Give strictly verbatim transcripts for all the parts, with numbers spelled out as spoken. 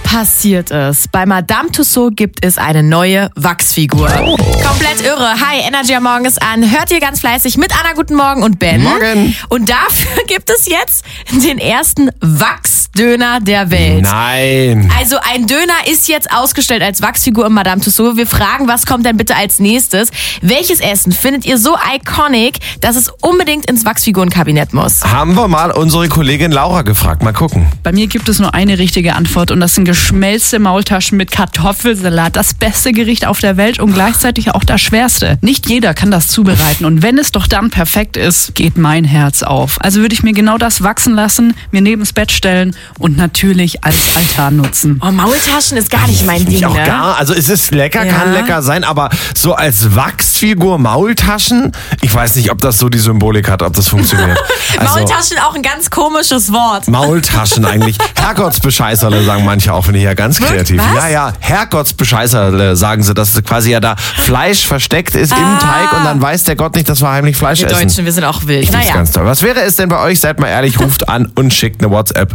passiert es? Bei Madame Tussauds gibt es eine neue Wachsfigur. Oh. Komplett irre. Hi, Energy am Morgen ist an. Hört ihr ganz fleißig mit Anna, guten Morgen und Ben. Morgen. Und dafür gibt es jetzt den ersten Wachsdöner der Welt. Nein. Also ein Döner ist jetzt ausgestellt als Wachsfigur im Madame Tussauds. Wir fragen, was kommt denn bitte als nächstes? Welches Essen findet ihr so iconic, dass es unbedingt ins Wachsfigurenkabinett muss? Haben wir mal unsere Kollegin Laura gefragt. Mal gucken. Bei mir gibt es nur eine richtige Antwort und das sind geschmelzte Maultaschen mit Kartoffelsalat. Das beste Gericht auf der Welt und gleichzeitig auch das schwerste. Nicht jeder kann das zubereiten und wenn es doch dann perfekt ist, geht mein Herz auf. Also würde ich mir genau das wachsen lassen, mir neben's Bett stellen und natürlich als Altar nutzen. Oh, Maultaschen ist gar nicht mein Ding, auch ne? gar, also es ist lecker, Ja. kann lecker sein, aber so als Wachsfigur Maultaschen, ich weiß nicht, ob das so die Symbolik hat, ob das funktioniert. Also, Maultaschen auch ein ganz komisches Wort. Maultaschen eigentlich. Herrgottsbescheißerle sagen manche auch, finde ich ja ganz kreativ. Was? Ja, ja, Herrgottsbescheißerle sagen sie, dass quasi ja da Fleisch versteckt ist Ah. im Teig und dann weiß der Gott nicht, dass wir heimlich Fleisch Wir essen. Deutschen, wir sind auch wild. Ich find's Naja. ganz toll. Was wäre es denn bei euch? Seid mal ehrlich, ruft an und schickt eine WhatsApp.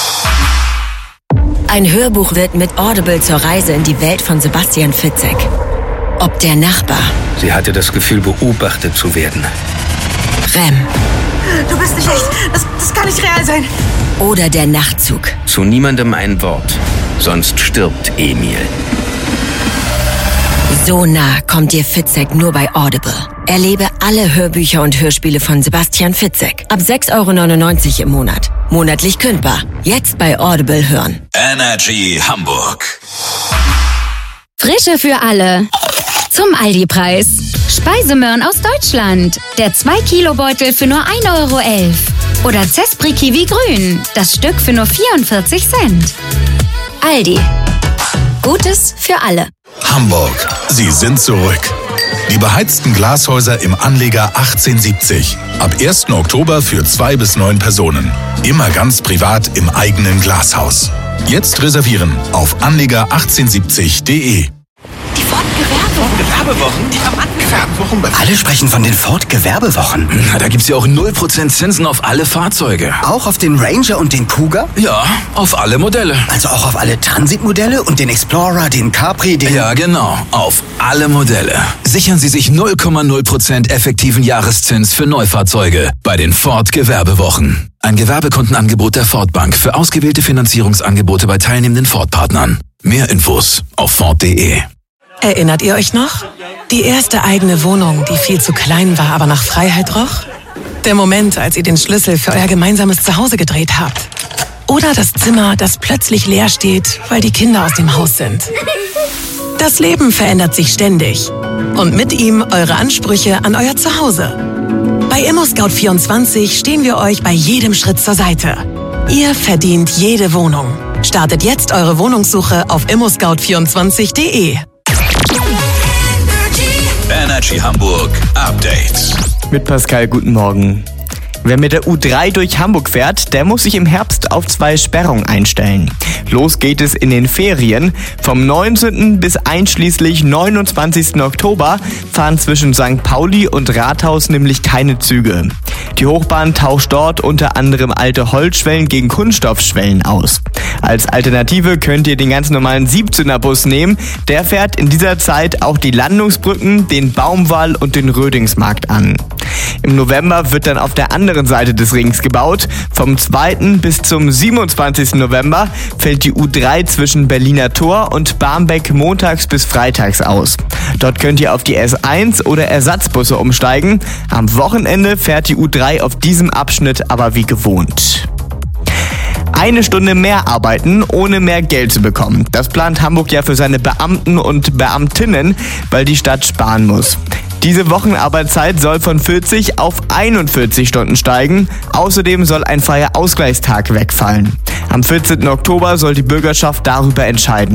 Ein Hörbuch wird mit Audible zur Reise in die Welt von Sebastian Fitzek. Ob der Nachbar, Sie hatte das Gefühl, beobachtet zu werden. Rem Du bist nicht echt. Das, das kann nicht real sein. oder der Nachtzug. Zu niemandem ein Wort, sonst stirbt Emil. So nah kommt dir Fitzek nur bei Audible. Erlebe alle Hörbücher und Hörspiele von Sebastian Fitzek. Ab sechs Euro neunundneunzig im Monat. Monatlich kündbar. Jetzt bei Audible hören. Energy Hamburg. Frische für alle. Zum Aldi-Preis. Speisemöhren aus Deutschland. Der zwei Kilo Beutel für nur ein Euro elf. Oder Zespri Kiwi Grün. Das Stück für nur vierundvierzig Cent. Aldi. Gutes für alle. Hamburg, Sie sind zurück. Die beheizten Glashäuser im Anleger achtzehnhundertsiebzig. Ab ersten Oktober für zwei bis neun Personen. Immer ganz privat im eigenen Glashaus. Jetzt reservieren auf anleger achtzehnhundertsiebzig punkt de. Die Ford-Gewerbewochen. Gewerbewochen? Ja, Mann. Gewerbewochen? bei- Alle sprechen von den Ford-Gewerbewochen. Na, da gibt's ja auch null Prozent Zinsen auf alle Fahrzeuge. Auch auf den Ranger und den Kuga? Ja, auf alle Modelle. Also auch auf alle Transitmodelle und den Explorer, den Capri, den... Ja, genau. Auf alle Modelle. Sichern Sie sich null Komma null Prozent effektiven Jahreszins für Neufahrzeuge bei den Ford Gewerbewochen. Ein Gewerbekundenangebot der Ford Bank für ausgewählte Finanzierungsangebote bei teilnehmenden Ford-Partnern. Mehr Infos auf ford punkt de. Erinnert ihr euch noch? Die erste eigene Wohnung, die viel zu klein war, aber nach Freiheit roch? Der Moment, als ihr den Schlüssel für euer gemeinsames Zuhause gedreht habt. Oder das Zimmer, das plötzlich leer steht, weil die Kinder aus dem Haus sind. Das Leben verändert sich ständig. Und mit ihm eure Ansprüche an euer Zuhause. Bei ImmoScout vierundzwanzig stehen wir euch bei jedem Schritt zur Seite. Ihr verdient jede Wohnung. Startet jetzt eure Wohnungssuche auf immo scout vierundzwanzig punkt de. Energy Hamburg Update. Mit Pascal, guten Morgen. Wer mit der U drei durch Hamburg fährt, der muss sich im Herbst auf zwei Sperrungen einstellen. Los geht es in den Ferien. Vom neunzehnten bis einschließlich neunundzwanzigsten Oktober fahren zwischen Sankt Pauli und Rathaus nämlich keine Züge. Die Hochbahn tauscht dort unter anderem alte Holzschwellen gegen Kunststoffschwellen aus. Als Alternative könnt ihr den ganz normalen siebzehner Bus nehmen. Der fährt in dieser Zeit auch die Landungsbrücken, den Baumwall und den Rödingsmarkt an. Im November wird dann auf der anderen Seite des Rings gebaut. Vom zweiten bis zum siebenundzwanzigsten November fällt die U drei zwischen Berliner Tor und Barmbek montags bis freitags aus. Dort könnt ihr auf die S eins oder Ersatzbusse umsteigen. Am Wochenende fährt die U drei auf diesem Abschnitt aber wie gewohnt. Eine Stunde mehr arbeiten, ohne mehr Geld zu bekommen. Das plant Hamburg ja für seine Beamten und Beamtinnen, weil die Stadt sparen muss. Diese Wochenarbeitszeit soll von vierzig auf einundvierzig Stunden steigen. Außerdem soll ein freier Ausgleichstag wegfallen. Am vierzehnten Oktober soll die Bürgerschaft darüber entscheiden.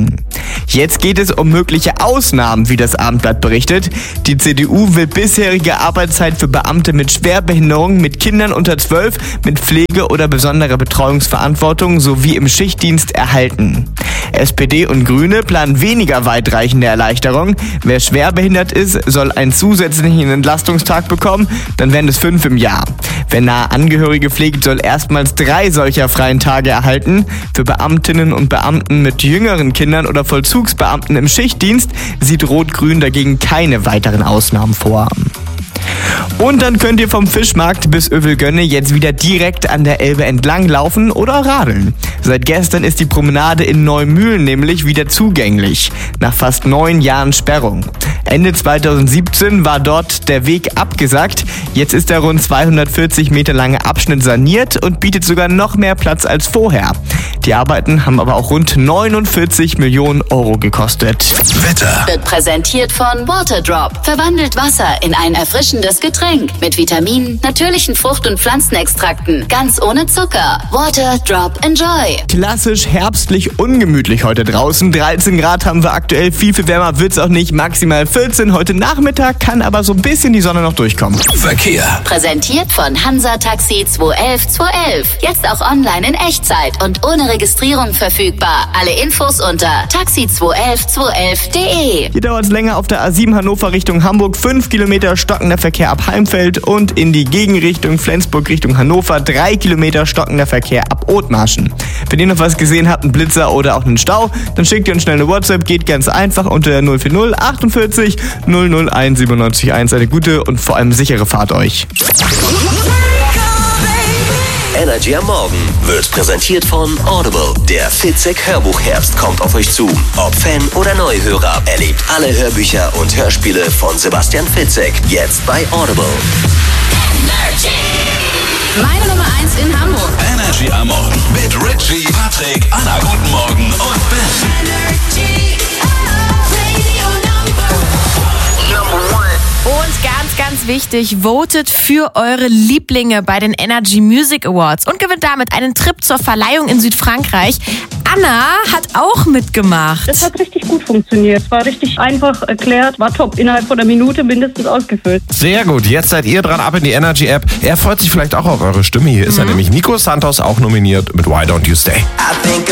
Jetzt geht es um mögliche Ausnahmen, wie das Abendblatt berichtet. Die C D U will bisherige Arbeitszeit für Beamte mit Schwerbehinderung, mit Kindern unter zwölf, mit Pflege oder besonderer Betreuungsverantwortung sowie im Schichtdienst erhalten. S P D und Grüne planen weniger weitreichende Erleichterungen. Wer schwerbehindert ist, soll einen zusätzlichen Entlastungstag bekommen, dann wären es fünf im Jahr. Wer nahe Angehörige pflegt, soll erstmals drei solcher freien Tage erhalten. Für Beamtinnen und Beamten mit jüngeren Kindern oder Vollzugsbeamten im Schichtdienst sieht Rot-Grün dagegen keine weiteren Ausnahmen vor. Und dann könnt ihr vom Fischmarkt bis Övelgönne jetzt wieder direkt an der Elbe entlang laufen oder radeln. Seit gestern ist die Promenade in Neumühlen nämlich wieder zugänglich, nach fast neun Jahren Sperrung. Ende zweitausendsiebzehn war dort der Weg abgesackt. Jetzt ist der rund zweihundertvierzig Meter lange Abschnitt saniert und bietet sogar noch mehr Platz als vorher. Die Arbeiten haben aber auch rund neunundvierzig Millionen Euro gekostet. Wetter. Wird präsentiert von Waterdrop. Verwandelt Wasser in ein erfrischendes Getränk mit Vitaminen, natürlichen Frucht- und Pflanzenextrakten, ganz ohne Zucker. Waterdrop Enjoy. Klassisch herbstlich ungemütlich heute draußen. dreizehn Grad haben wir aktuell, viel, viel wärmer wird's auch nicht, maximal vierzehn. Heute Nachmittag kann aber so ein bisschen die Sonne noch durchkommen. Verkehr. Präsentiert von Hansa Taxi zwei elf zwei elf. Jetzt auch online in Echtzeit und ohne Registrierung verfügbar. Alle Infos unter taxi zwei elf zwei elf punkt de. Hier dauert es länger auf der A sieben Hannover Richtung Hamburg. fünf Kilometer stockender Verkehr ab Heimfeld und in die Gegenrichtung Flensburg Richtung Hannover. drei Kilometer stockender Verkehr ab Othmarschen. Wenn ihr noch was gesehen habt, einen Blitzer oder auch einen Stau, dann schickt ihr uns schnell eine WhatsApp. Geht ganz einfach unter null vier null achtundvierzig null null eins siebenundneunzig eins. Eine gute und vor allem sichere Fahrt euch. Energy am Morgen wird präsentiert von Audible. Der Fitzek Hörbuchherbst kommt auf euch zu. Ob Fan oder Neuhörer, erlebt alle Hörbücher und Hörspiele von Sebastian Fitzek. Jetzt bei Audible. Energy. Meine Nummer eins in Hamburg. Energy am Morgen mit Richie, Patrick, Anna, guten Morgen und Ben. Energy. Und ganz, ganz wichtig, votet für eure Lieblinge bei den Energy Music Awards und gewinnt damit einen Trip zur Verleihung in Südfrankreich. Anna hat auch mitgemacht. Das hat richtig gut funktioniert. Es war richtig einfach erklärt, war top. Innerhalb von einer Minute mindestens ausgefüllt. Sehr gut, jetzt seid ihr dran, ab in die Energy-App. Er freut sich vielleicht auch auf eure Stimme. Hier ist mhm. er nämlich. Nico Santos auch nominiert mit Why Don't You Stay.